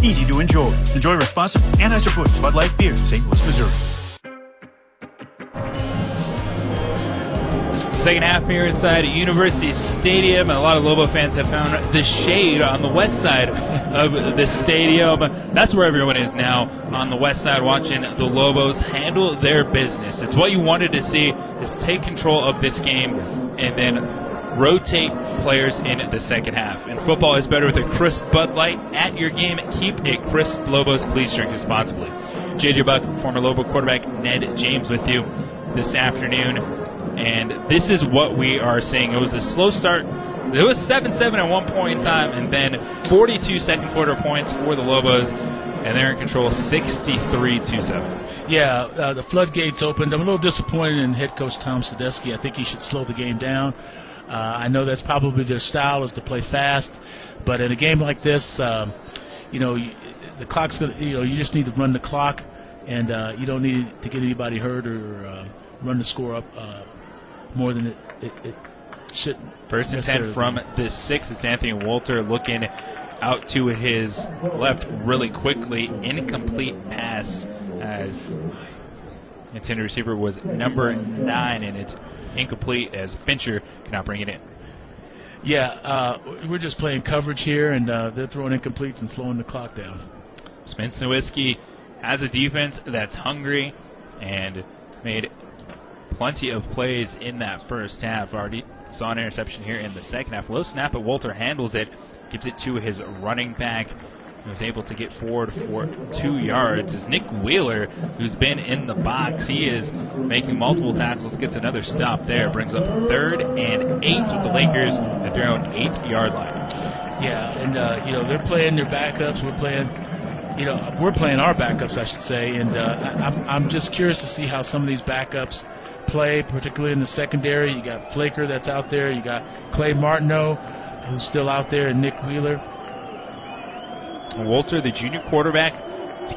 easy to enjoy. Enjoy responsibly. Anheuser-Busch Bud Light Beer, St. Louis, Missouri. Second half here inside University Stadium. A lot of Lobo fans have found the shade on the west side of the stadium. That's where everyone is now, on the west side, watching the Lobos handle their business. It's what you wanted to see, is take control of this game and then rotate players in the second half. And football is better with a crisp Bud Light at your game. Keep it crisp, Lobos. Please drink responsibly. JJ Buck, former Lobo quarterback Ned James with you this afternoon. And this is what we are seeing. It was a slow start. It was 7-7 at one point in time, and then 42 second quarter points for the Lobos, and they're in control 63-7. Yeah, the floodgates opened. I'm a little disappointed in head coach Tom Sadesky. I think he should slow the game down. I know that's probably their style, is to play fast, but in a game like this, the clock's going to, you just need to run the clock, and you don't need to get anybody hurt or run the score up more than it should. First and 10 from the 6. It's Anthony Walter looking out to his left really quickly. Incomplete pass, as intended receiver was number 9, and it's incomplete as Fincher cannot bring it in. Yeah, we're just playing coverage here, and they're throwing incompletes and slowing the clock down. Spence Nowitzki has a defense that's hungry and made plenty of plays in that first half. Already saw an interception here in the second half. Low snap, but Walter handles it, gives it to his running back. He was able to get forward for 2 yards. As Nick Wheeler, who's been in the box, he is making multiple tackles, gets another stop there, brings up 3rd and 8 with the Lakers at their own 8-yard line. Yeah, and they're playing their backups. We're playing our backups, I should say, and I'm just curious to see how some of these backups play, particularly in the secondary. You got Flaker that's out there. You got Clay Martineau, who's still out there, and Nick Wheeler. Walter, the junior quarterback, is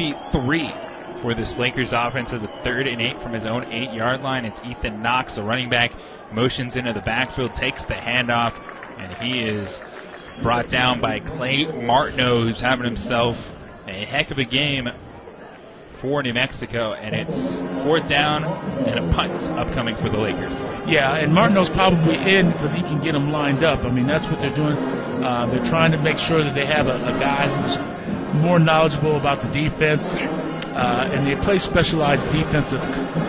QB3 for this Lakers offense, has a 3rd and 8 from his own 8-yard line. It's Ethan Knox, the running back, motions into the backfield, takes the handoff, and he is brought down by Clay Martineau, who's having himself a heck of a game for New Mexico, and it's 4th down and a punt upcoming for the Lakers. Yeah, and Martineau's probably in because he can get them lined up. I mean, that's what they're doing. They're trying to make sure that they have a guy who's more knowledgeable about the defense, and they play specialized defensive,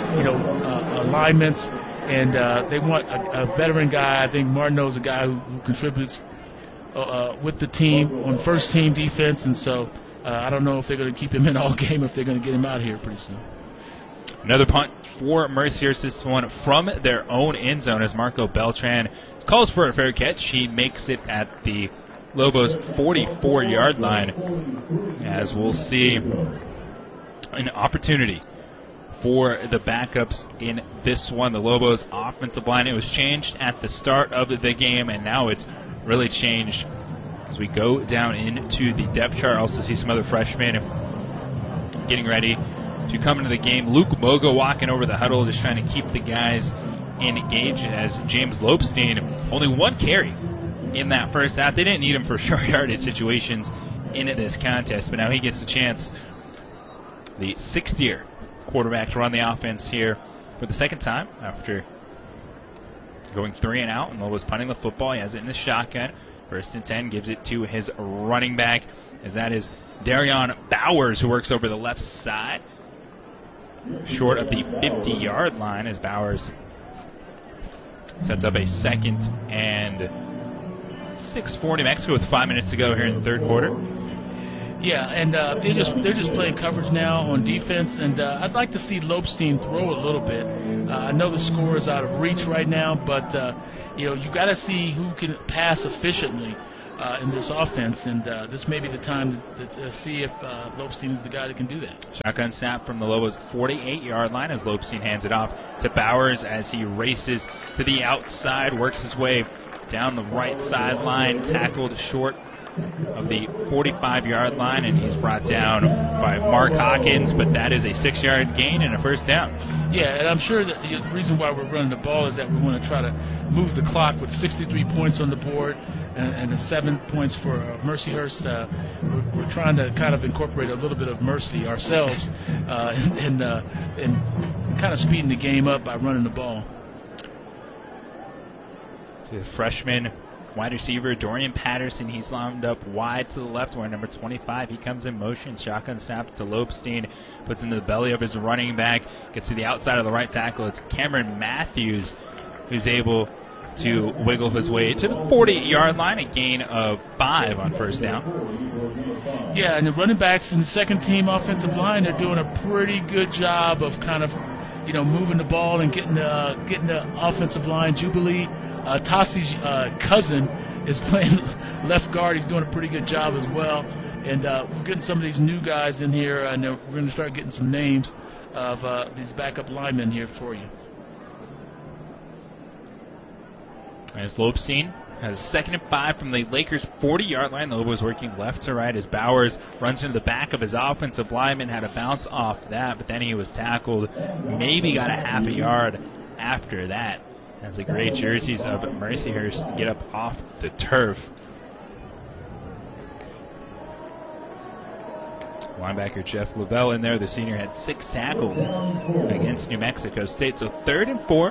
alignments, and they want a veteran guy. I think Martineau's a guy who contributes with the team on first-team defense, and so I don't know if they're going to keep him in all game, if they're going to get him out of here pretty soon. Another punt for Mercyhurst, this one from their own end zone, as Marco Beltran calls for a fair catch. He makes it at the Lobos' 44-yard line, as we'll see an opportunity for the backups in this one. The Lobos' offensive line, it was changed at the start of the game, and now it's really changed as we go down into the depth chart. Also see some other freshmen getting ready to come into the game. Luke Moga walking over the huddle, just trying to keep the guys engaged, as James Lopestein, only 1 carry in that first half. They didn't need him for short yardage situations in this contest, but now he gets the chance, the 6th-year quarterback, to run the offense here for the second time after going 3 and out, and Lobos punting the football. He has it in the shotgun. 1st and 10, gives it to his running back, as that is Darion Bowers, who works over the left side, short of the 50-yard line, as Bowers sets up a 2nd and 6 for New Mexico with 5 minutes to go here in the 3rd quarter. Yeah, and they're just playing coverage now on defense, and I'd like to see Lopestein throw a little bit. I know the score is out of reach right now, but you got to see who can pass efficiently in this offense, and this may be the time to see if Lopestein is the guy that can do that. Shotgun snap from the Lobos' 48-yard line, as Lopestein hands it off to Bowers as he races to the outside, works his way down the right sideline, tackled short of the 45-yard line, and he's brought down by Mark Hawkins, but that is a 6-yard gain and a 1st down. Yeah, and I'm sure that the reason why we're running the ball is that we want to try to move the clock with 63 points on the board, and the 7 points for Mercyhurst. We're trying to kind of incorporate a little bit of mercy ourselves and kind of speeding the game up by running the ball. To the freshman wide receiver Dorian Patterson, he's lined up wide to the left, wearing number 25. He comes in motion, shotgun snap to Lobstein, puts into the belly of his running back, gets to the outside of the right tackle. It's Cameron Matthews who's able to wiggle his way to the 40-yard line, a gain of 5 on first down. Yeah, and the running backs in the second team offensive line, they're doing a pretty good job of kind of, moving the ball and getting the offensive line. Jubilee, Tassi's cousin, is playing left guard. He's doing a pretty good job as well. And we're getting some of these new guys in here, and we're going to start getting some names of these backup linemen here for you. As Lobstein has 2nd and 5 from the Lakers' 40-yard line. The Lobos working left to right as Bowers runs into the back of his offensive lineman, had a bounce off that, but then he was tackled, maybe got a half a yard after that, as the gray jerseys of Mercyhurst get up off the turf. Linebacker Jeff Lavelle in there. The senior had 6 tackles against New Mexico State. So 3rd and 4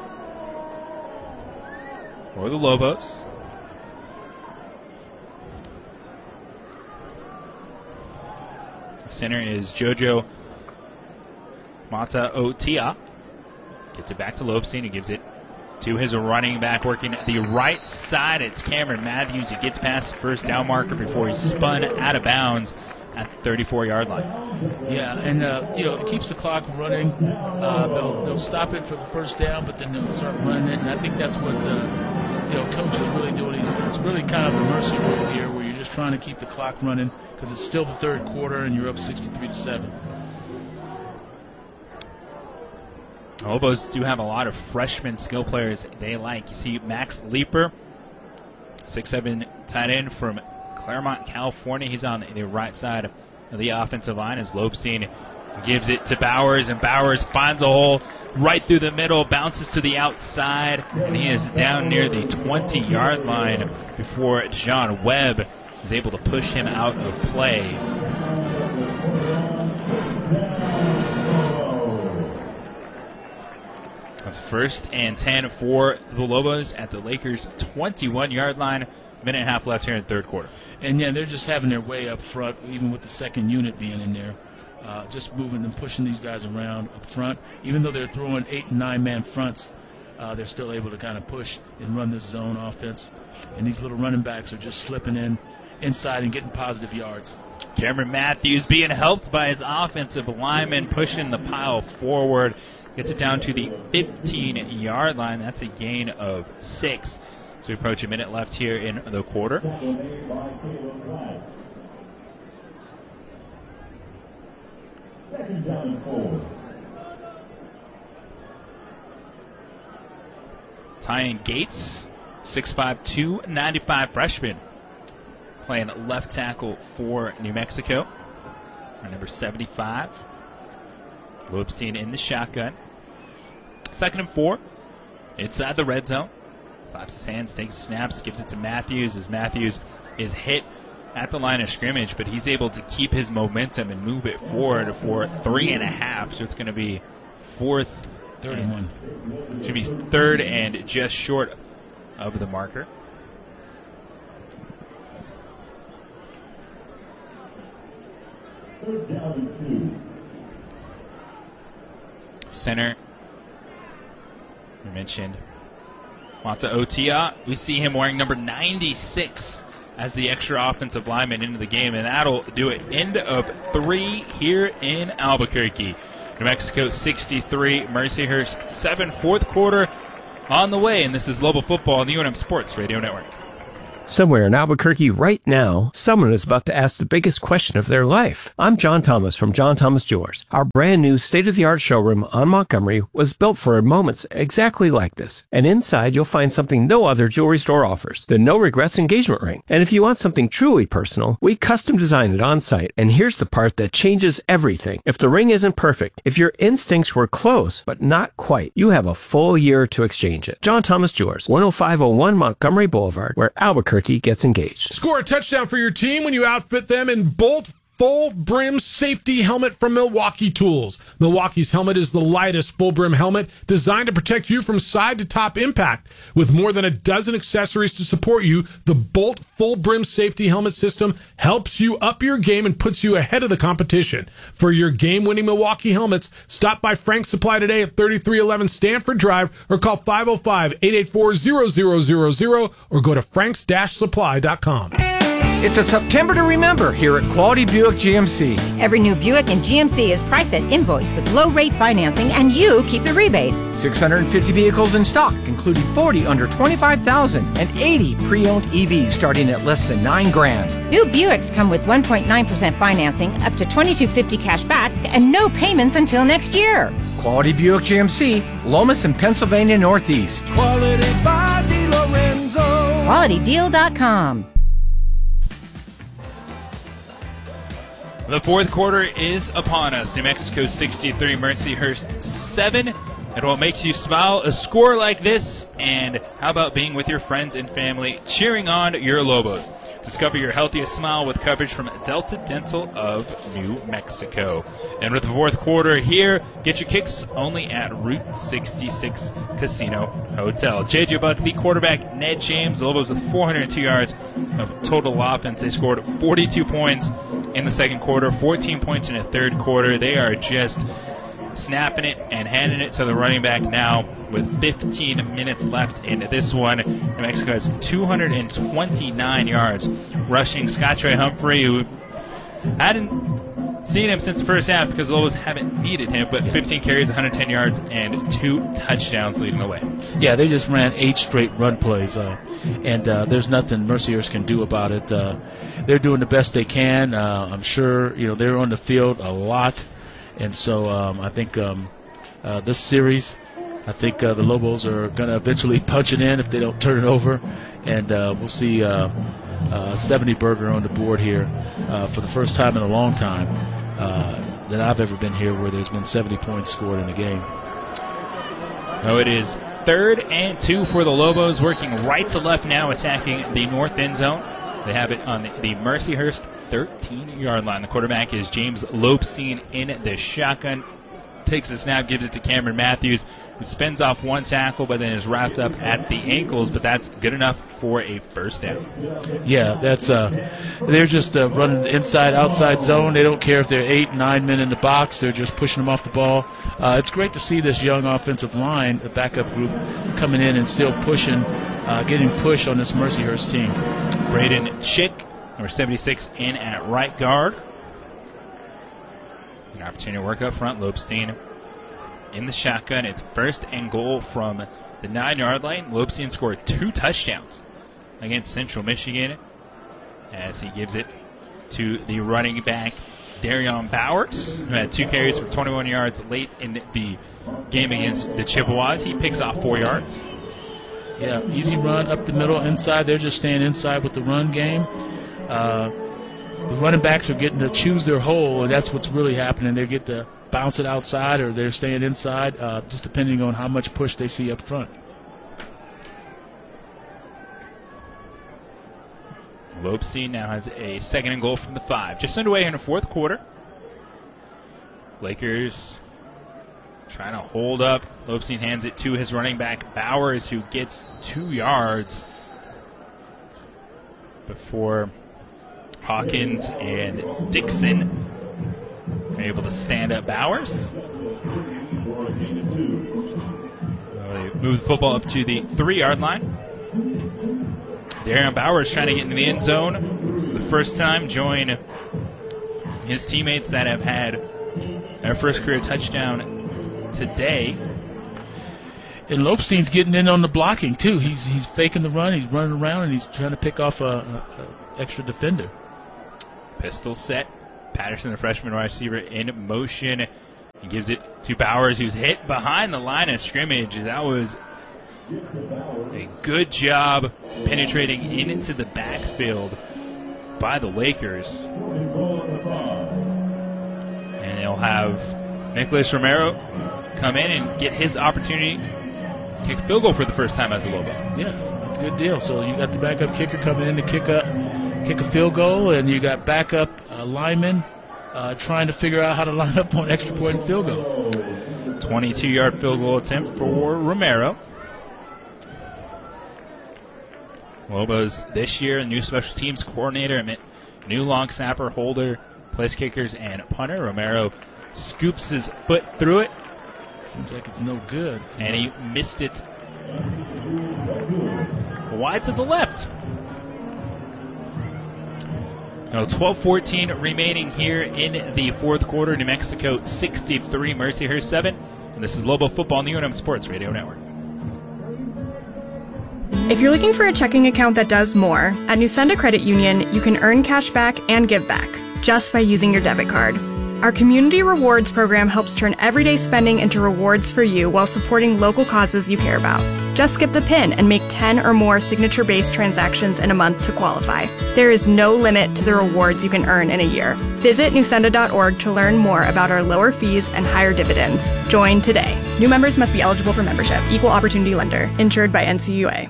for the Lobos. Center is Jojo Mataotia. Gets it back to Lobstein. He gives it to his running back working the right side. It's Cameron Matthews. He gets past the first down marker before he's spun out of bounds at the 34-yard line. Yeah, and it keeps the clock running. They'll stop it for the first down, but then they'll start running it. And I think that's what coach is really doing. It's really kind of the mercy rule here, where you're just trying to keep the clock running because it's still the third quarter and you're up 63-7. The Lobos do have a lot of freshman skill players they like. You see Max Leeper, 6'7" tight end from Claremont, California. He's on the right side of the offensive line as Lobstein gives it to Bowers, and Bowers finds a hole right through the middle, bounces to the outside, and he is down near the 20-yard line before John Webb is able to push him out of play. That's 1st and 10 for the Lobos at the Lakers' 21-yard line. Minute and a half left here in the third quarter. And, yeah, they're just having their way up front, even with the second unit being in there. Just moving and pushing these guys around up front. Even though they're throwing 8- and 9-man fronts, they're still able to kind of push and run this zone offense. And these little running backs are just slipping inside and getting positive yards. Cameron Matthews being helped by his offensive lineman, pushing the pile forward. Gets it down to the 15-yard line. That's a gain of 6. So we approach a minute left here in the quarter. Tyan Gates, 6'5", 295 freshman, playing left tackle for New Mexico. Number 75. Lobstein in the shotgun. 2nd and 4. Inside the red zone. Claps his hands, takes snaps, gives it to Matthews as Matthews is hit at the line of scrimmage, but he's able to keep his momentum and move it forward for 3.5. So it's going to be 4th. 31. Should be 3rd and just short of the marker. Center, we mentioned Mata Otia. We see him wearing number 96 as the extra offensive lineman into the game, and that'll do it. End of 3 here in Albuquerque. New Mexico 63, Mercyhurst 7. Fourth quarter on the way, and this is Lobo Football on the UNM Sports Radio Network. Somewhere in Albuquerque right now, someone is about to ask the biggest question of their life. I'm John Thomas from John Thomas Jewelers. Our brand new state-of-the-art showroom on Montgomery was built for moments exactly like this. And inside, you'll find something no other jewelry store offers, the No Regrets engagement ring. And if you want something truly personal, we custom design it on site. And here's the part that changes everything. If the ring isn't perfect, if your instincts were close but not quite, you have a full year to exchange it. John Thomas Jewelers, 10501 Montgomery Boulevard, where Albuquerque Albuquerque gets engaged. Score a touchdown for your team when you outfit them in Bolt Full Brim Safety Helmet from Milwaukee Tools. Milwaukee's helmet is the lightest full brim helmet designed to protect you from side to top impact. With more than a dozen accessories to support you, the Bolt Full Brim Safety Helmet system helps you up your game and puts you ahead of the competition. For your game-winning Milwaukee helmets, stop by Frank's Supply today at 3311 Stanford Drive or call 505-884-0000 or go to franks-supply.com. It's a September to remember here at Quality Buick GMC. Every new Buick in GMC is priced at invoice with low-rate financing, and you keep the rebates. 650 vehicles in stock, including 40 under $25,000 and 80 pre-owned EVs starting at less than $9,000. New Buicks come with 1.9% financing, up to $2,250 cash back, and no payments until next year. Quality Buick GMC, Lomas and Pennsylvania Northeast. Quality by DeLorenzo. QualityDeal.com. The fourth quarter is upon us. New Mexico 63, Mercyhurst 7. And what makes you smile, a score like this, and how about being with your friends and family cheering on your Lobos? Discover your healthiest smile with coverage from Delta Dental of New Mexico. And with the fourth quarter here, get your kicks only at Route 66 Casino Hotel. J.J. Buckley, quarterback Ned James, the Lobos with 402 yards of total offense. They scored 42 points in the second quarter, 14 points in the third quarter. They are just snapping it and handing it to the running back now with 15 minutes left in this one. New Mexico has 229 yards rushing. Scott Trey Humphrey, who hadn't seen him since the first half because the Lobos haven't needed him, but 15 carries, 110 yards, and 2 touchdowns leading the way. Yeah, they just ran 8 straight run plays, and there's nothing Mercyhurst can do about it. They're doing the best they can. I'm sure they're on the field a lot. And so I think this series, I think the Lobos are going to eventually punch it in if they don't turn it over. And we'll see 70 burger on the board here for the first time in a long time that I've ever been here where there's been 70 points scored in a game. Oh, it is 3rd and 2 for the Lobos, working right to left now, attacking the north end zone. They have it on the Mercyhurst 13-yard line. The quarterback is James Lopestein in the shotgun. Takes the snap, gives it to Cameron Matthews, who spins off one tackle, but then is wrapped up at the ankles. But that's good enough for a first down. Yeah, that's they're just running the inside-outside zone. They don't care if they're 8, 9 men in the box. They're just pushing them off the ball. It's great to see this young offensive line, the backup group, coming in and still pushing, getting push on this Mercyhurst team. Braden Chick, number 76, in at right guard. An opportunity to work up front. Lopestein in the shotgun. It's 1st and goal from the 9-yard line. Lopestein scored 2 touchdowns against Central Michigan as he gives it to the running back, Darion Bowers, who had 2 carries for 21 yards late in the game against the Chippewas. He picks off 4 yards. Yeah, easy run up the middle, inside. They're just staying inside with the run game. The running backs are getting to choose their hole, and that's what's really happening. They get to bounce it outside or they're staying inside, just depending on how much push they see up front. Lopestein now has a 2nd and goal from the 5. Just underway in the fourth quarter. Lakers trying to hold up. Lopestein hands it to his running back, Bowers, who gets 2 yards before Hawkins and Dixon are able to stand up Bowers. They move the football up to the 3-yard line. Darion Bowers trying to get into the end zone the first time, join his teammates that have had their first career touchdown today. And Lopestein's getting in on the blocking, too. He's faking the run. He's running around, and he's trying to pick off a extra defender. Pistol set. Patterson, the freshman wide receiver, in motion. He gives it to Bowers, who's hit behind the line of scrimmage. That was a good job penetrating into the backfield by the Lakers. And they'll have Nicholas Romero come in and get his opportunity to kick field goal for the first time as a Lobo. Yeah, It's a good deal. So you got the backup kicker coming in to kick a field goal, and you got backup linemen trying to figure out how to line up on extra point and field goal. 22-yard field goal attempt for Romero. Lobos this year, new special teams coordinator, new long snapper, holder, place kickers, and punter. Romero scoops his foot through it. Seems like it's no good. And he missed it wide to the left. 12-14 remaining here in the fourth quarter. New Mexico 63, Mercyhurst 7. And this is Lobo Football on the UNM Sports Radio Network. If you're looking for a checking account that does more, at Nusenda Credit Union, you can earn cash back and give back just by using your debit card. Our Community Rewards program helps turn everyday spending into rewards for you while supporting local causes you care about. Just skip the PIN and make 10 or more signature-based transactions in a month to qualify. There is no limit to the rewards you can earn in a year. Visit nusenda.org to learn more about our lower fees and higher dividends. Join today. New members must be eligible for membership. Equal opportunity lender. Insured by NCUA.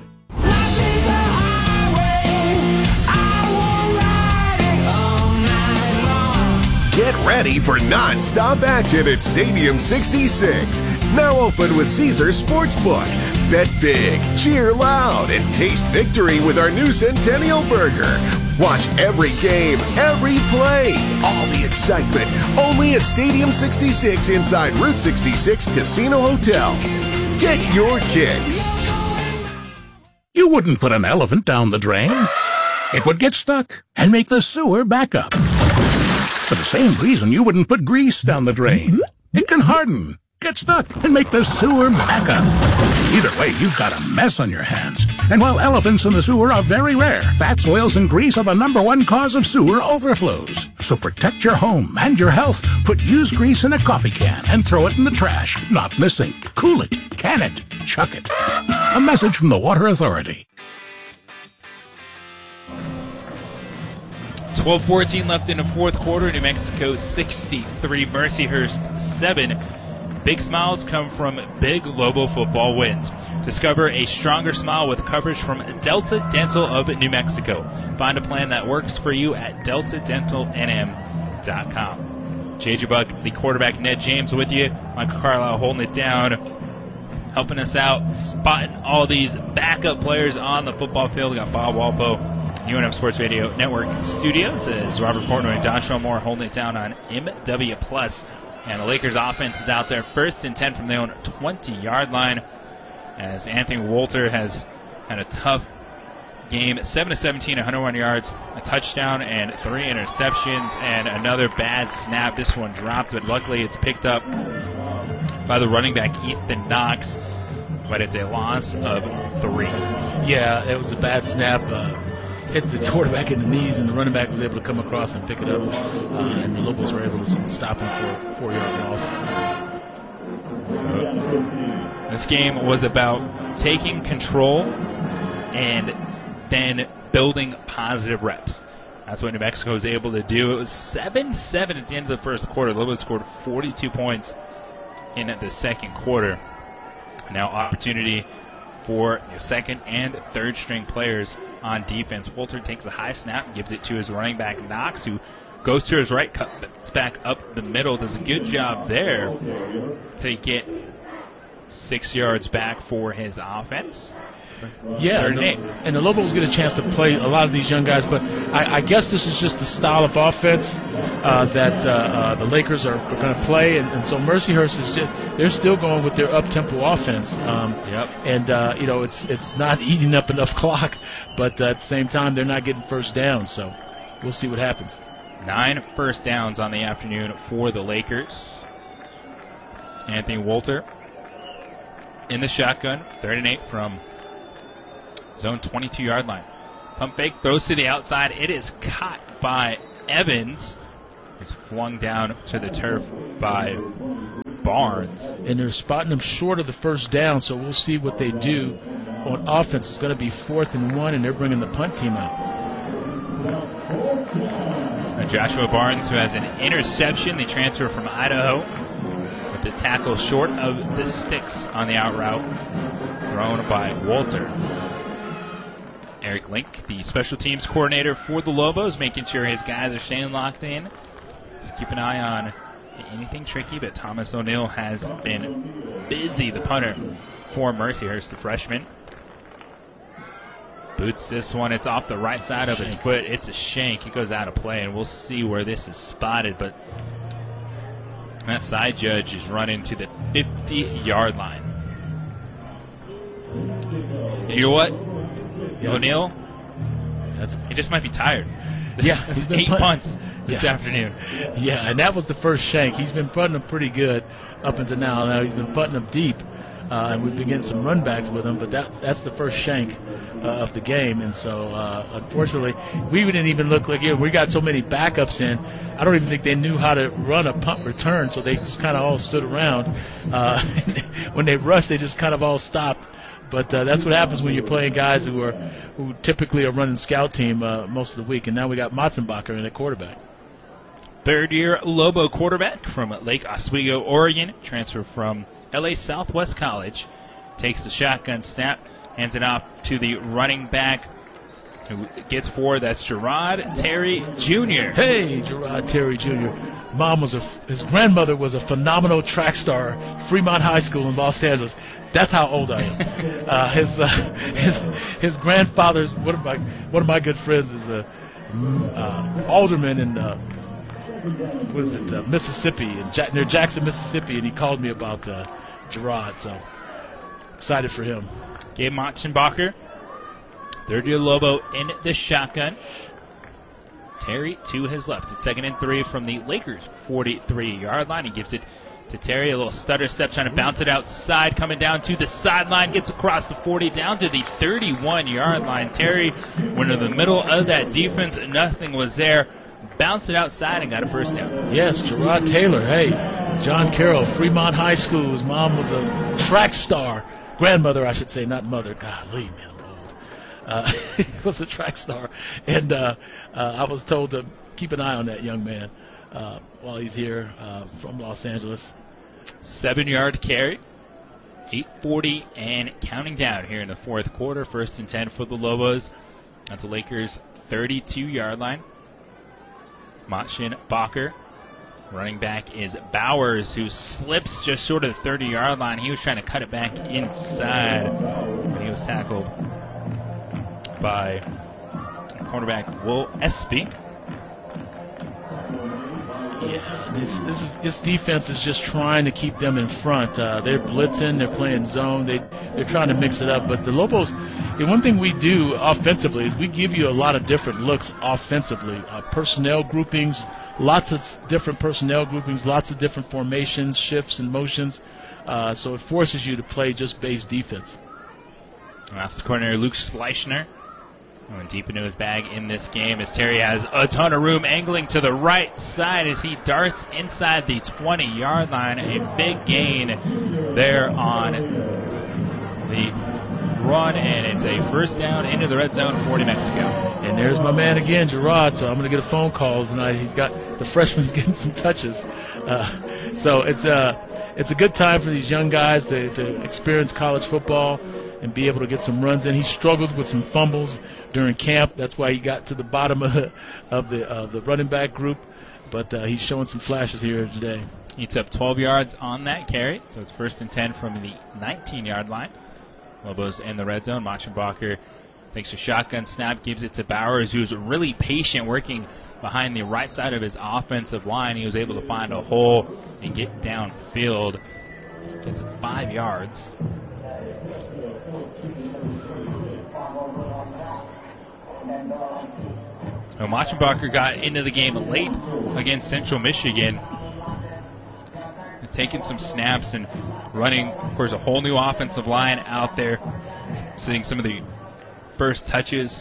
Get ready for non-stop action at Stadium 66. Now open with Caesars Sportsbook. Bet big, cheer loud, and taste victory with our new Centennial Burger. Watch every game, every play, all the excitement. Only at Stadium 66 inside Route 66 Casino Hotel. Get your kicks. You wouldn't put an elephant down the drain. It would get stuck and make the sewer back up. For the same reason you wouldn't put grease down the drain. It can harden, get stuck, and make the sewer back up. Either way, you've got a mess on your hands. And while elephants in the sewer are very rare, fats, oils, and grease are the #1 cause of sewer overflows. So protect your home and your health. Put used grease in a coffee can and throw it in the trash, not in the sink. Cool it, can it, chuck it. A message from the Water Authority. 12-14 left in the fourth quarter. New Mexico 63, Mercyhurst 7. Big smiles come from big Lobo football wins. Discover a stronger smile with coverage from Delta Dental of New Mexico. Find a plan that works for you at deltadentalnm.com. JJ Buck, the quarterback, Ned James with you. Michael Carlisle holding it down, helping us out, spotting all these backup players on the football field. We got Bob Walpo, UNM Sports Radio Network studios, as Robert Portnoy and Don Showmore holding it down on MW+. And the Lakers offense is out there 1st and 10 from their own 20-yard line, as Anthony Walter has had a tough game. 7-17, 101 yards, a touchdown, and 3 interceptions, and another bad snap. This one dropped, but luckily it's picked up by the running back Ethan Knox, but it's a loss of 3. Yeah, it was a bad snap. Hit the quarterback in the knees, and the running back was able to come across and pick it up, and the Lobos were able to stop him for a 4-yard loss. This game was about taking control and then building positive reps. That's what New Mexico was able to do. It was 7-7 at the end of the first quarter. The Lobos scored 42 points in the second quarter. Now opportunity for second and third string players on defense. Walter takes a high snap, gives it to his running back Knox, who goes to his right, cuts back up the middle, does a good job there to get 6 yards back for his offense. Yeah, and the Lobos get a chance to play a lot of these young guys, but I guess this is just the style of offense that the Lakers are going to play, and so Mercyhurst is they're still going with their up-tempo offense. And it's not eating up enough clock, but at the same time they're not getting first down, so we'll see what happens. 9 first downs on the afternoon for the Lakers. Anthony Walter in the shotgun, 3rd and 8 from zone 22-yard line. Pump fake, throws to the outside. It is caught by Evans. It's flung down to the turf by Barnes. And they're spotting him short of the first down, so we'll see what they do on offense. It's going to be 4th and 1, and they're bringing the punt team out. Joshua Barnes, who has an interception, the transfer from Idaho, with the tackle short of the sticks on the out route, thrown by Walter. Eric Link, the special teams coordinator for the Lobos, making sure his guys are staying locked in. Just keep an eye on anything tricky, but Thomas O'Neill has been busy, the punter for Mercyhurst, the freshman. Boots this one. It's off the right side of his foot. It's a shank. He goes out of play, and we'll see where this is spotted, but that side judge is running to the 50-yard line. And you know what? Yeah. O'Neill, he just might be tired. Yeah, he's been 8 punts this afternoon. Yeah, and that was the first shank. He's been putting them pretty good up until now. Now he's been putting them deep, and we've been getting some run backs with him, but that's the first shank of the game. And so, unfortunately, we didn't even look like we got so many backups in. I don't even think they knew how to run a punt return, so they just kind of all stood around. When they rushed, they just kind of all stopped. But that's what happens when you're playing guys who typically are running scout team most of the week. And now we got Matzenbacher in at quarterback. Third-year Lobo quarterback from Lake Oswego, Oregon, transfer from LA Southwest College, takes the shotgun snap, hands it off to the running back who gets forward. That's Gerard Terry Jr. Hey, Gerard Terry Jr. His grandmother was a phenomenal track star at Fremont High School in Los Angeles. That's how old I am. His grandfather's one of my good friends is a alderman in Mississippi, near Jackson, Mississippi, and he called me about Gerard. So excited for him. Gabe Matzenbacher, third-year Lobo in the shotgun. Terry to his left. It's 2nd and 3 from the Lakers' 43-yard line. He gives it to Terry. A little stutter step, trying to bounce it outside. Coming down to the sideline. Gets across the 40, down to the 31-yard line. Terry went in the middle of that defense. Nothing was there. Bounced it outside and got a first down. Yes, Gerard Taylor. Hey, John Carroll, Fremont High School. His mom was a track star. Grandmother, I should say, not mother. God, leave me. He was a track star, and I was told to keep an eye on that young man while he's here from Los Angeles. 7-yard carry, 8:40 and counting down here in the fourth quarter. 1st and 10 for the Lobos at the Lakers' 32-yard line. Matzenbacher. Running back is Bowers, who slips just short of the 30-yard line. He was trying to cut it back inside when he was tackled by cornerback Will Espy. Yeah, this defense is just trying to keep them in front. They're blitzing, they're playing zone, they're trying to mix it up. But the Lobos, one thing we do offensively is we give you a lot of different looks offensively. Personnel groupings, lots of different personnel groupings, lots of different formations, shifts, and motions. So it forces you to play just base defense. Offensive coordinator Luke Schleichner going deep into his bag in this game as Terry has a ton of room, angling to the right side as he darts inside the 20-yard line. A big gain there on the run, and it's a first down into the red zone for New Mexico. And there's my man again, Gerard. So I'm going to get a phone call tonight. He's got the freshman's getting some touches. So it's a good time for these young guys to experience college football and be able to get some runs in. He struggled with some fumbles during camp. That's why he got to the bottom of the running back group. But he's showing some flashes here today. Eats up 12 yards on that carry, so it's 1st and 10 from the 19-yard line. Lobos in the red zone. Matzenbacher takes a shotgun snap, gives it to Bowers, who's really patient, working behind the right side of his offensive line. He was able to find a hole and get downfield. Gets 5 yards. So Matzenbacher got into the game late against Central Michigan. He's taking some snaps and running, of course, a whole new offensive line out there, seeing some of the first touches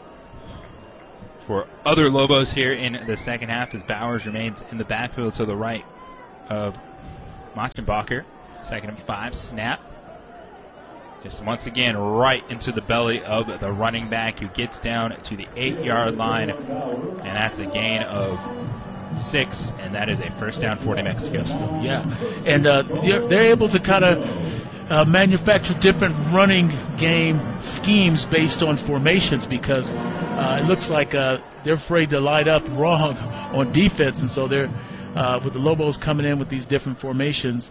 for other Lobos here in the second half as Bowers remains in the backfield to the right of Matzenbacher. 2nd and 5 snap. Just once again right into the belly of the running back, who gets down to the 8-yard line, and that's a gain of 6, and that is a first down for New Mexico. Yeah, and they're able to kind of manufacture different running game schemes based on formations because it looks like they're afraid to light up wrong on defense, and so they're with the Lobos coming in with these different formations.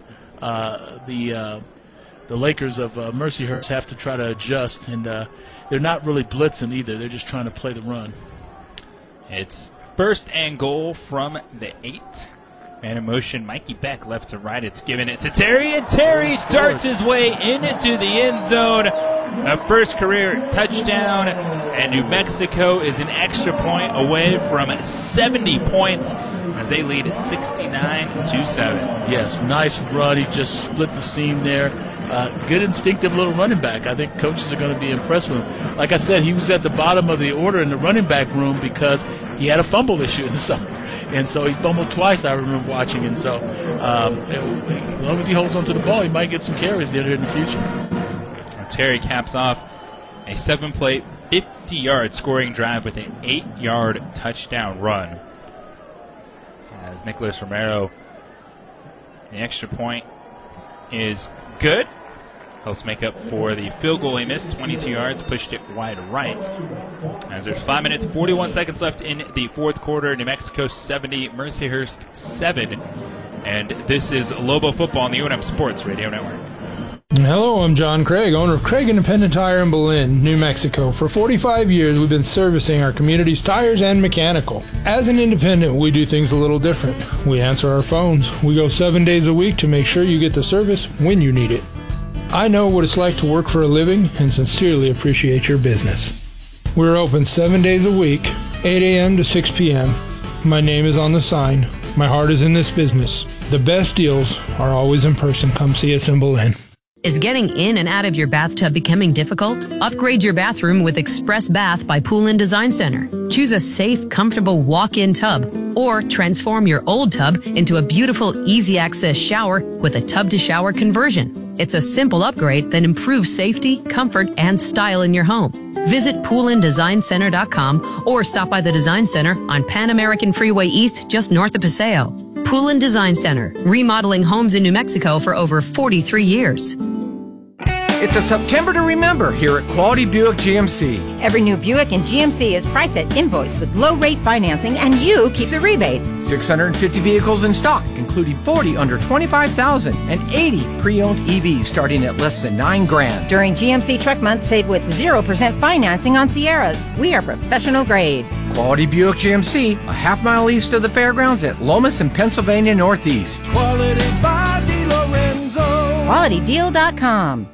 The Lakers of Mercyhurst have to try to adjust, and they're not really blitzing either. They're just trying to play the run. It's first and goal from the 8. Man in motion, Mikey Beck left to right. It's given it to Terry, and Terry darts his way into the end zone. A first career touchdown, and New Mexico is an extra point away from 70 points as they lead 69-7. Yes, nice run. He just split the seam there. Good instinctive little running back. I think coaches are going to be impressed with him. Like I said, he was at the bottom of the order in the running back room because he had a fumble issue in the summer. And so he fumbled twice, I remember watching. And so as long as he holds onto the ball, he might get some carries there in the future. Terry caps off a 7-play, 50-yard scoring drive with an 8-yard touchdown run. As Nicholas Romero, the extra point is good. Helps make up for the field goal he missed, 22 yards, pushed it wide right. As there's 5 minutes, 41 seconds left in the fourth quarter. New Mexico 70, Mercyhurst 7. And this is Lobo Football on the UNM Sports Radio Network. Hello, I'm John Craig, owner of Craig Independent Tire in Belen, New Mexico. For 45 years, we've been servicing our community's tires and mechanical. As an independent, we do things a little different. We answer our phones. We go 7 days a week to make sure you get the service when you need it. I know what it's like to work for a living and sincerely appreciate your business. We're open 7 days a week, 8 a.m. to 6 p.m. My name is on the sign. My heart is in this business. The best deals are always in person. Come see us in Belen. Is getting in and out of your bathtub becoming difficult? Upgrade your bathroom with Express Bath by Pool & Design Center. Choose a safe, comfortable walk-in tub or transform your old tub into a beautiful, easy-access shower with a tub-to-shower conversion. It's a simple upgrade that improves safety, comfort, and style in your home. Visit poolanddesignCenter.com or stop by the Design Center on Pan American Freeway East just north of Paseo. Pool & Design Center, remodeling homes in New Mexico for over 43 years. It's a September to remember here at Quality Buick GMC. Every new Buick in GMC is priced at invoice with low-rate financing, and you keep the rebates. 650 vehicles in stock, including 40 under $25,000 and 80 pre-owned EVs starting at less than $9,000. During GMC Truck Month, save with 0% financing on Sierras. We are professional grade. Quality Buick GMC, a half-mile east of the fairgrounds at Lomas and Pennsylvania Northeast. Quality by DeLorenzo. QualityDeal.com.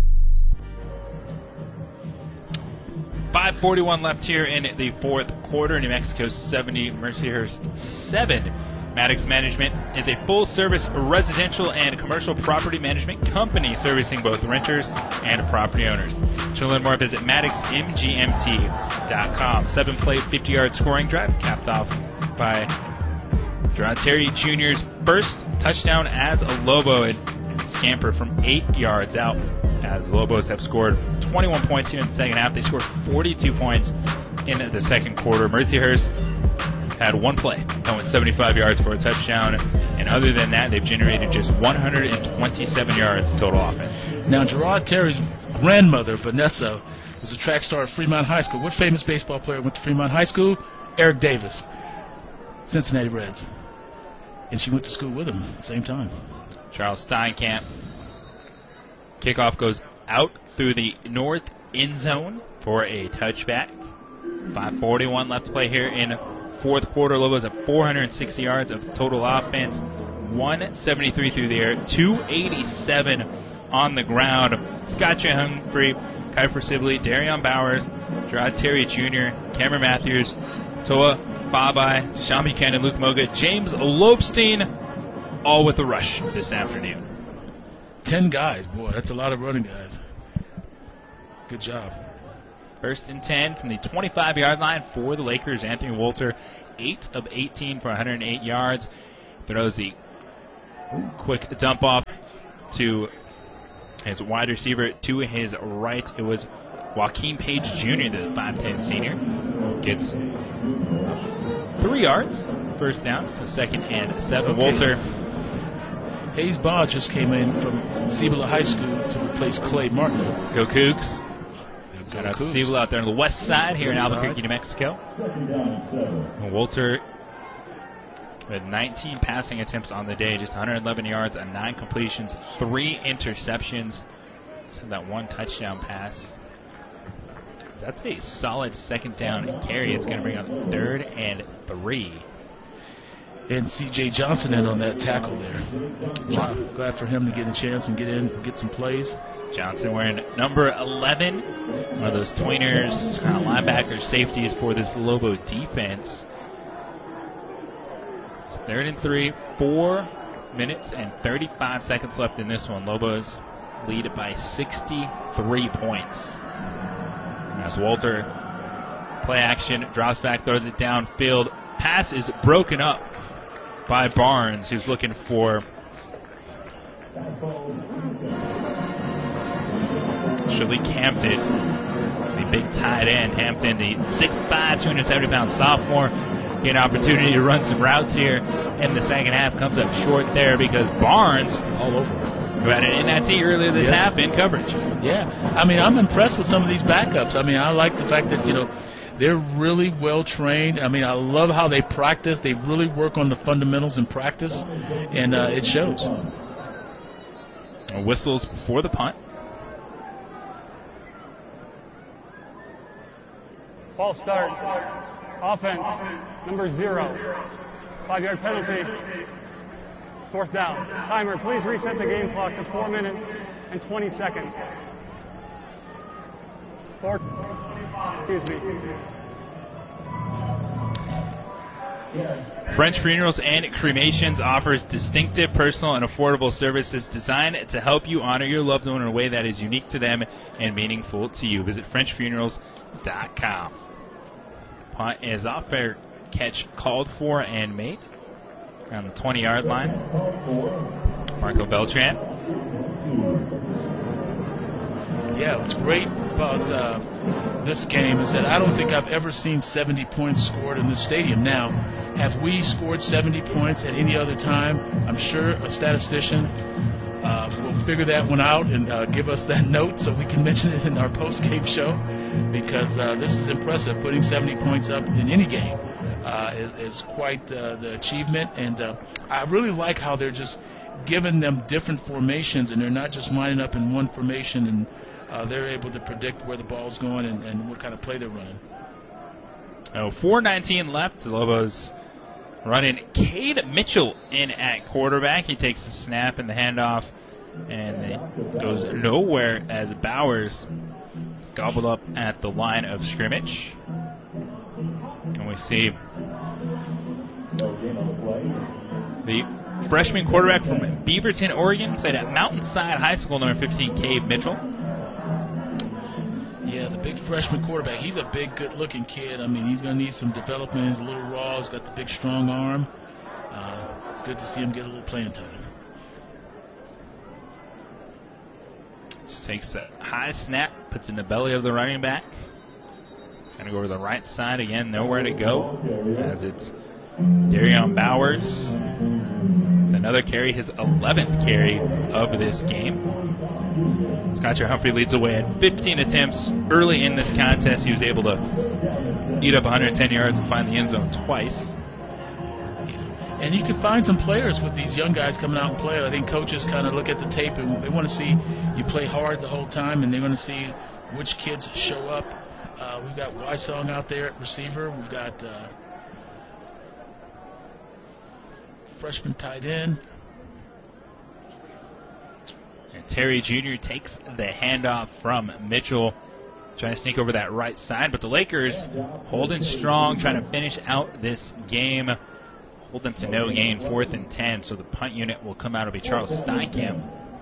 5:41 left here in the fourth quarter. New Mexico 70, Mercyhurst 7. Maddox Management is a full-service residential and commercial property management company servicing both renters and property owners. To learn more, visit MaddoxMGMT.com. 7-play, 50-yard scoring drive, capped off by Gerard Terry Jr.'s first touchdown as a Lobo. It scampered from 8 yards out, as the Lobos have scored 21 points here in the second half. They scored 42 points in the second quarter. Mercyhurst had one play, going 75 yards for a touchdown, and other than that, they've generated just 127 yards of total offense. Now, Gerard Terry's grandmother, Vanessa, was a track star at Fremont High School. What famous baseball player went to Fremont High School? Eric Davis, Cincinnati Reds. And she went to school with him at the same time. Charles Steinkamp. Kickoff goes out through the north end zone for a touchback. 5:41 left to play here in fourth quarter. Lobos have 460 yards of total offense, 173 through the air, 287 on the ground. Scott J. Humphrey, Kiefer Sibley, Darion Bowers, Gerard Terry Jr., Cameron Matthews, Toa Babai, Deshaun Buchanan, Luke Moga, James Lopestein, all with a rush this afternoon. 10 guys, boy, that's a lot of running guys. Good job. First and 10 from the 25-yard line for the Lakers. Anthony Walter, 8 of 18 for 108 yards. Throws the quick dump off to his wide receiver to his right. It was Joaquin Page Jr., the 5'10 senior. Gets 3 yards. First down to 2nd and 7. Okay. Walter Hayes Baugh just came in from Cibola High School to replace Clay Martin. Go Cougs. Shout out to Cibola out there on the west side here in Albuquerque, New Mexico. And Walter with 19 passing attempts on the day, just 111 yards and 9 completions, 3 interceptions. So that 1 touchdown pass. That's a solid second down carry. It's going to bring up 3rd and 3. And C.J. Johnson in on that tackle there. Glad for him to get a chance and get in, get some plays. Johnson wearing number 11, one of those tweeners, kind of linebacker safeties for this Lobo defense. It's 3rd and 3, 4 minutes and 35 seconds left in this one. Lobos lead by 63 points. As Walter, play action, drops back, throws it downfield. Pass is broken up by Barnes, who's looking for Shalik Hampton, the big tight end. Hampton, the 6'5", 270-pound sophomore, get an opportunity to run some routes here in the second half. Comes up short there because Barnes, all over, who had an NIT earlier this half in coverage. Yeah, I mean, I'm impressed with some of these backups. I mean, I like the fact that, they're really well trained. I mean, I love how they practice. They really work on the fundamentals in practice, and it shows. Whistles before the punt. False start. Offense, number 0. 5-yard penalty. 4th down. Timer, please reset the game clock to 4 minutes and 20 seconds. Excuse me. French Funerals and Cremations offers distinctive, personal, and affordable services designed to help you honor your loved one in a way that is unique to them and meaningful to you. Visit FrenchFunerals.com. Punt is off. Fair catch called for and made around the 20-yard line. Marco Beltran. Yeah, what's great about this game is that I don't think I've ever seen 70 points scored in this stadium. Now, have we scored 70 points at any other time? I'm sure a statistician will figure that one out and give us that note so we can mention it in our post-game show, because this is impressive. Putting 70 points up in any game is quite the achievement, and I really like how they're just giving them different formations, and they're not just lining up in one formation, and they're able to predict where the ball's going and what kind of play they're running. 4:19 left. The Lobos running Cade Mitchell in at quarterback. He takes the snap and the handoff, and it goes nowhere as Bowers is gobbled up at the line of scrimmage. And we see the freshman quarterback from Beaverton, Oregon, played at Mountainside High School, number 15, Cade Mitchell. Yeah, the big freshman quarterback. He's a big, good-looking kid. I mean, he's going to need some development. He's a little raw. He's got the big, strong arm. It's good to see him get a little playing time. Just takes a high snap, puts it in the belly of the running back. Trying to go over the right side again, nowhere to go, as it's Darion Bowers. Another carry, his 11th carry of this game. Skylar Humphrey leads away at 15 attempts early in this contest. He was able to eat up 110 yards and find the end zone twice. And you can find some players with these young guys coming out and play. I think coaches kind of look at the tape and they want to see you play hard the whole time, and they want to see which kids show up. We've got Wysong out there at receiver. We've got freshman tight end. And Terry Jr. takes the handoff from Mitchell, trying to sneak over that right side. But the Lakers holding strong, trying to finish out this game. Hold them to no gain, 4th and 10. So the punt unit will come out. It'll be Charles Steinkamp.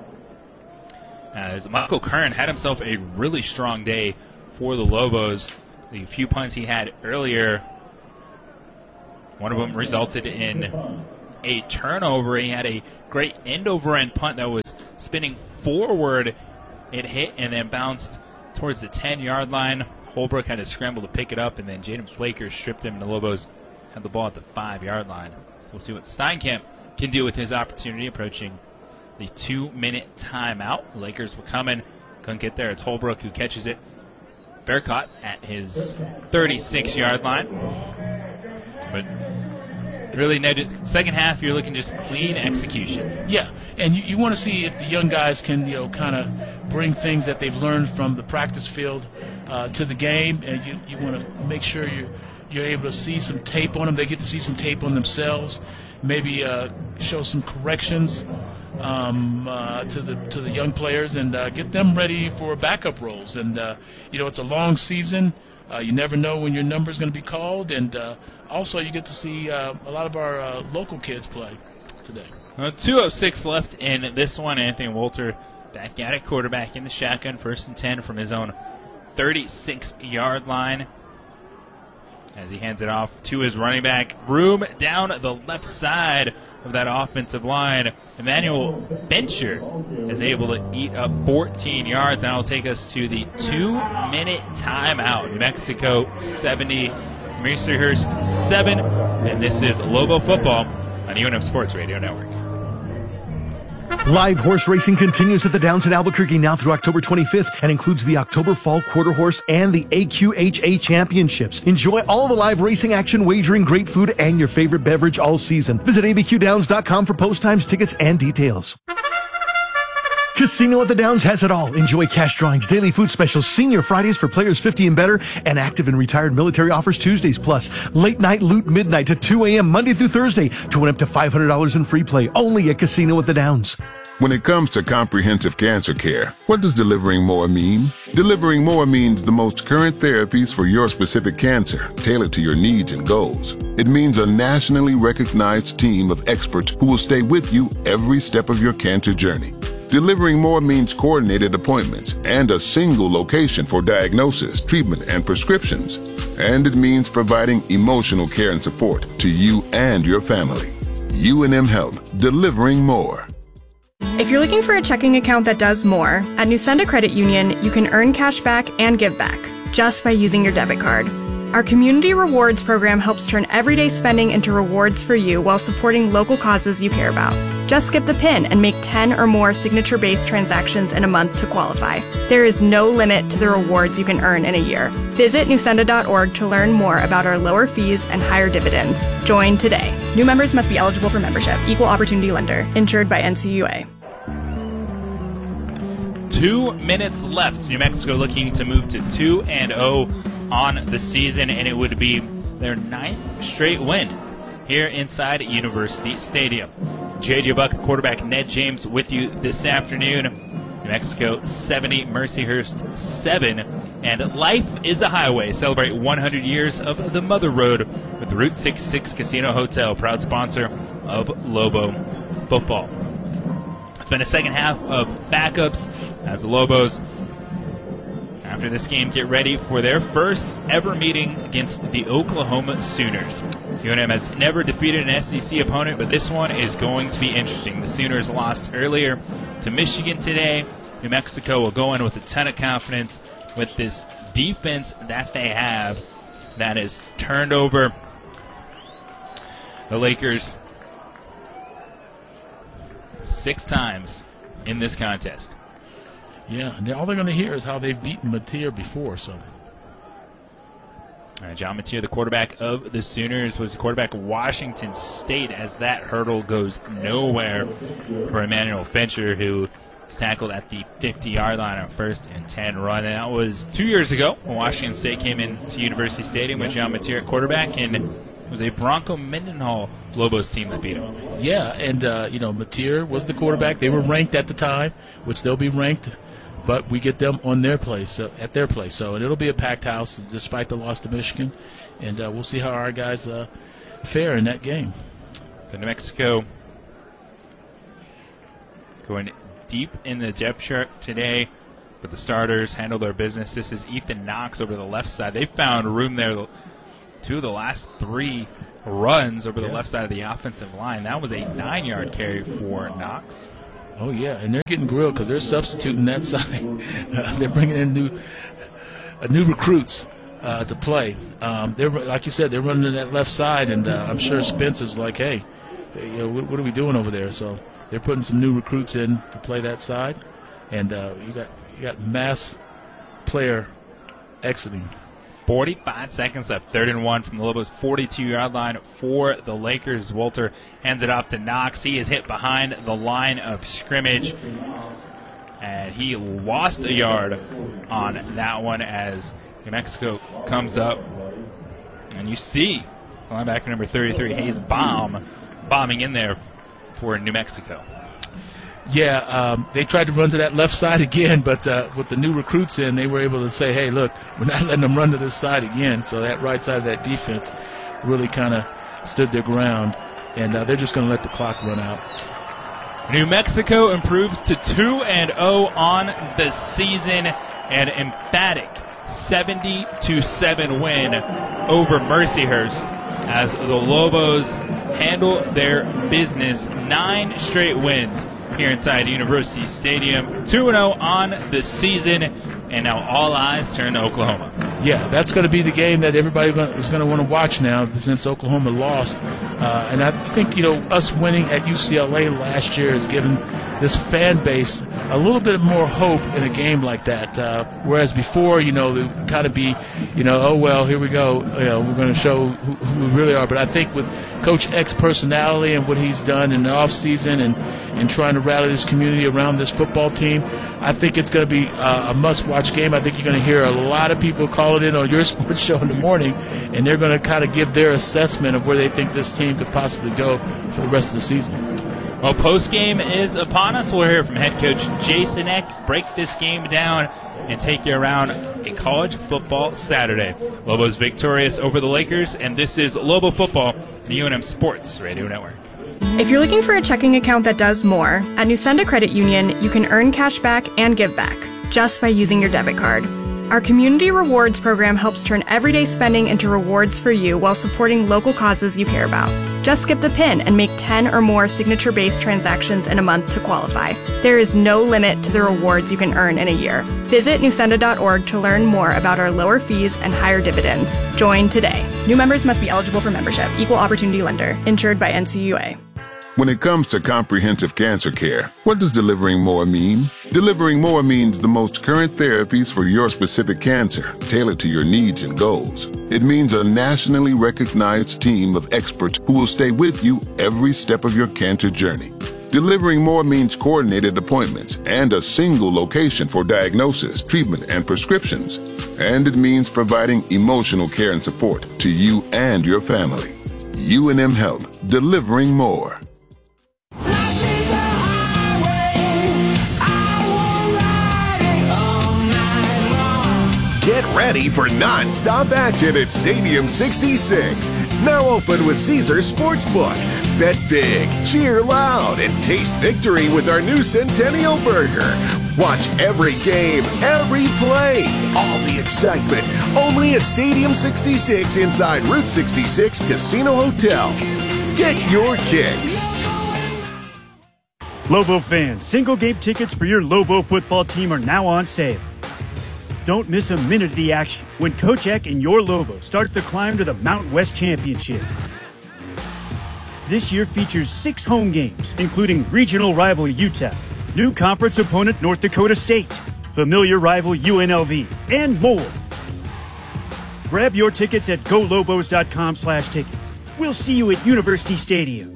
As Michael Kern had himself a really strong day for the Lobos. The few punts he had earlier, one of them resulted in a turnover. He had a great end-over-end punt that was spinning forward. It hit and then bounced towards the 10-yard line. Holbrook had to scramble to pick it up, and then Jaden Flaker stripped him, and the Lobos had the ball at the 5-yard line. We'll see what Steinkamp can do with his opportunity approaching the 2-minute timeout. The Lakers were coming, couldn't get there. It's Holbrook who catches it. Fair caught at his 36-yard line. But really, second half, you're looking just clean execution. Yeah, and you want to see if the young guys can, kind of bring things that they've learned from the practice field to the game, and you want to make sure you're able to see some tape on them. They get to see some tape on themselves, maybe show some corrections to the young players, and get them ready for backup roles. And it's a long season. You never know when your number is going to be called, and also you get to see a lot of our local kids play today. 2:06 left in this one. Anthony Walter back at it, quarterback in the shotgun, 1st and 10 from his own 36-yard line. As he hands it off to his running back. Room down the left side of that offensive line. Emmanuel Bencher is able to eat up 14 yards. That will take us to the 2-minute timeout. New Mexico 70, Mercyhurst 7. And this is Lobo Football on UNM Sports Radio Network. Live horse racing continues at the Downs in Albuquerque now through October 25th and includes the October Fall Quarter Horse and the AQHA Championships. Enjoy all the live racing action, wagering, great food, and your favorite beverage all season. Visit abqdowns.com for post times, tickets, and details. Casino at the Downs has it all. Enjoy cash drawings, daily food specials, senior Fridays for players 50 and better, and active and retired military offers Tuesdays, plus late night loot midnight to 2 a.m. Monday through Thursday to win up to $500 in free play only at Casino at the Downs. When it comes to comprehensive cancer care, what does delivering more mean? Delivering more means the most current therapies for your specific cancer, tailored to your needs and goals. It means a nationally recognized team of experts who will stay with you every step of your cancer journey. Delivering more means coordinated appointments and a single location for diagnosis, treatment, and prescriptions. And it means providing emotional care and support to you and your family. UNM Health, delivering more. If you're looking for a checking account that does more, at Nusenda Credit Union, you can earn cash back and give back just by using your debit card. Our Community Rewards program helps turn everyday spending into rewards for you while supporting local causes you care about. Just skip the PIN and make 10 or more signature-based transactions in a month to qualify. There is no limit to the rewards you can earn in a year. Visit nusenda.org to learn more about our lower fees and higher dividends. Join today. New members must be eligible for membership. Equal opportunity lender. Insured by NCUA. 2 minutes left. New Mexico looking to move to 2-0 on the season, and it would be their 9th straight win here inside University Stadium. J.J. Buck, quarterback Ned James with you this afternoon. New Mexico 70, Mercyhurst 7, and life is a highway. Celebrate 100 years of the Mother Road with Route 66 Casino Hotel, proud sponsor of Lobo Football. It's been a second half of backups as the Lobos, after this game, get ready for their first ever meeting against the Oklahoma Sooners. UNM has never defeated an SEC opponent, but this one is going to be interesting. The Sooners lost earlier to Michigan today. New Mexico will go in with a ton of confidence with this defense that they have that has turned over the Lakers 6 times in this contest. Yeah, and all they're going to hear is how they've beaten Mateer before. So, John Mateer, the quarterback of the Sooners, was the quarterback of Washington State, as that hurdle goes nowhere for Emmanuel Bencher, who was tackled at the 50-yard line on 1st and 10 run. And that was 2 years ago when Washington State came into University Stadium with John Mateer at quarterback, and it was a Bronco Mendenhall Lobos team that beat him. Yeah, and Mateer was the quarterback. They were ranked at the time, which they'll be ranked. But we get them on their place, at their place. So, and it'll be a packed house despite the loss to Michigan. And we'll see how our guys fare in that game. So New Mexico going deep in the depth chart today, but the starters handle their business. This is Ethan Knox over the left side. They found room there. 2 of the last 3 runs over the left side of the offensive line. That was a 9-yard carry for Knox. Oh, yeah, and they're getting grilled because they're substituting that side. They're bringing in new recruits to play. They're, like you said, they're running to that left side, and I'm sure Spence is like, hey, what are we doing over there? So they're putting some new recruits in to play that side, and you got mass player exiting. 45 seconds left, 3rd and 1 from the Lobos' 42-yard line for the Lakers. Walter hands it off to Knox. He is hit behind the line of scrimmage, and he lost a yard on that one as New Mexico comes up. And you see linebacker number 33, Hayes bombing in there for New Mexico. Yeah, they tried to run to that left side again, but with the new recruits in, they were able to say, hey, look, we're not letting them run to this side again. So that right side of that defense really kind of stood their ground, and they're just going to let the clock run out. New Mexico improves to 2-0 on the season, an emphatic 70-7 win over Mercyhurst as the Lobos handle their business. 9 straight wins here inside University Stadium. 2-0 on the season, and now all eyes turn to Oklahoma. Yeah, that's going to be the game that everybody is going to want to watch now since Oklahoma lost. And I think, us winning at UCLA last year has given this fan base a little bit more hope in a game like that. Whereas before, they would kind of be, oh, well, here we go. We're going to show who we really are. But I think with Coach Eck's personality and what he's done in the offseason and trying to rally this community around this football team, I think it's going to be a must-watch game. I think you're going to hear a lot of people calling in on your sports show in the morning, and they're going to kind of give their assessment of where they think this team could possibly go for the rest of the season. Well, post-game is upon us. We'll hear from head coach Jason Eck, break this game down, and take you around a college football Saturday. Lobos victorious over the Lakers, and this is Lobo Football on the UNM Sports Radio Network. If you're looking for a checking account that does more, at Nusenda Credit Union, you can earn cash back and give back just by using your debit card. Our Community Rewards program helps turn everyday spending into rewards for you while supporting local causes you care about. Just skip the PIN and make 10 or more signature-based transactions in a month to qualify. There is no limit to the rewards you can earn in a year. Visit nusenda.org to learn more about our lower fees and higher dividends. Join today. New members must be eligible for membership. Equal opportunity lender. Insured by NCUA. When it comes to comprehensive cancer care, what does delivering more mean? Delivering more means the most current therapies for your specific cancer, tailored to your needs and goals. It means a nationally recognized team of experts who will stay with you every step of your cancer journey. Delivering more means coordinated appointments and a single location for diagnosis, treatment, and prescriptions. And it means providing emotional care and support to you and your family. UNM Health, delivering more. Get ready for non-stop action at Stadium 66. Now open with Caesars Sportsbook. Bet big, cheer loud, and taste victory with our new Centennial Burger. Watch every game, every play, all the excitement. Only at Stadium 66 inside Route 66 Casino Hotel. Get your kicks. Lobo fans, single game tickets for your Lobo football team are now on sale. Don't miss a minute of the action when Coach Eck and your Lobos start the climb to the Mountain West Championship. This year features 6 home games, including regional rival Utah, new conference opponent North Dakota State, familiar rival UNLV, and more. Grab your tickets at golobos.com/tickets. We'll see you at University Stadium.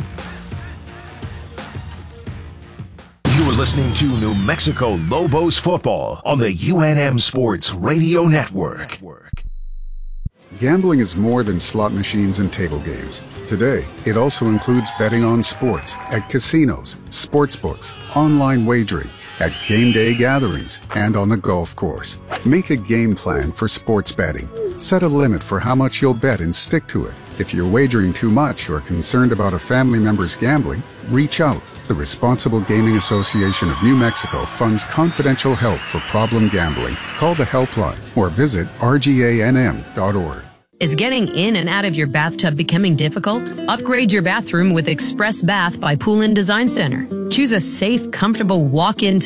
You're listening to New Mexico Lobos football on the UNM Sports Radio Network. Gambling is more than slot machines and table games. Today, it also includes betting on sports at casinos, sports books, online wagering, at game day gatherings, and on the golf course. Make a game plan for sports betting. Set a limit for how much you'll bet and stick to it. If you're wagering too much or concerned about a family member's gambling, reach out. The Responsible Gaming Association of New Mexico funds confidential help for problem gambling. Call the helpline or visit rganm.org. Is getting in and out of your bathtub becoming difficult? Upgrade your bathroom with Express Bath by Pool & Design Center. Choose a safe, comfortable walk-in